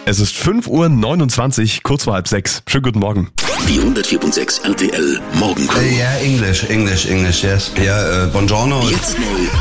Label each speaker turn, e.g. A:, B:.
A: Es ist 5:29 Uhr, kurz vor 5:30. Schönen guten Morgen.
B: Die 104.6 RTL Morgencrew.
C: Yeah, English, yes. Yeah, buongiorno.
B: Jetzt neu